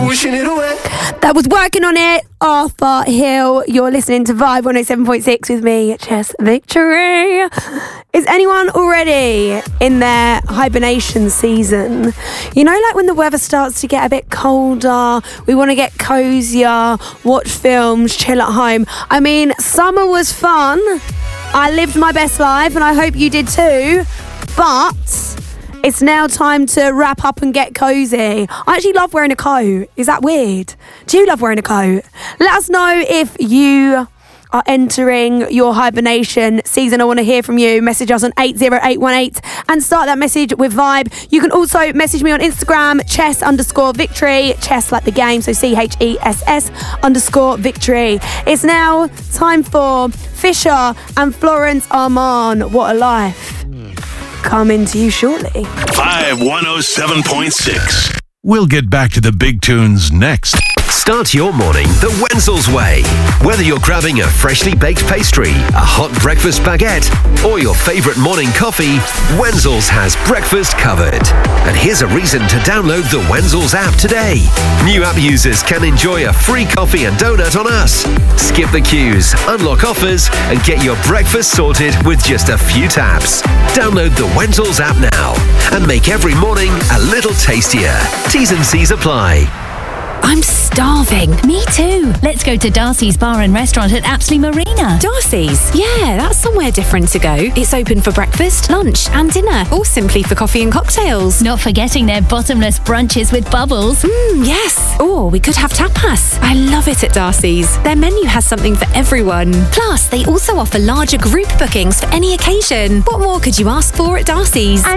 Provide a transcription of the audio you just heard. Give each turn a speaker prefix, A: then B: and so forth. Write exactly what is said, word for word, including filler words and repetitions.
A: wishing it away.
B: That was Working on It, Arthur Hill. You're listening to Vibe one oh seven point six with me, Chess Victory. Is anyone already in their hibernation season? You know, like when the weather starts to get a bit colder, we want to get cozier, watch films, chill at home. I mean, summer was fun. I lived my best life and I hope you did too. But it's now time to wrap up and get cozy. I actually love wearing a coat. Is that weird? Do you love wearing a coat? Let us know if you are entering your hibernation season. I want to hear from you. Message us on eight zero eight one eight and start that message with Vibe. You can also message me on Instagram, chess underscore victory, chess like the game, so C H E S S underscore victory. It's now time for Fisher and Florence Armand. What a life. Coming to you shortly.
C: Vibe one oh seven point six. We'll get back to the big tunes next.
D: Start your morning the Wenzel's way. Whether you're grabbing a freshly baked pastry, a hot breakfast baguette, or your favorite morning coffee, Wenzel's has breakfast covered. And here's a reason to download the Wenzel's app today. New app users can enjoy a free coffee and donut on us. Skip the queues, unlock offers, and get your breakfast sorted with just a few taps. Download the Wenzel's app now and make every morning a little tastier. T's and C's apply.
E: I'm starving.
F: Me too. Let's go to Darcy's Bar and Restaurant at Apsley Marina.
E: Darcy's? Yeah, that's somewhere different to go. It's open for breakfast, lunch and dinner, or simply for coffee and cocktails.
F: Not forgetting their bottomless brunches with bubbles.
E: Mmm, yes. Or we could have tapas. I love it at Darcy's. Their menu has something for everyone. Plus, they also offer larger group bookings for any occasion. What more could you ask for at Darcy's?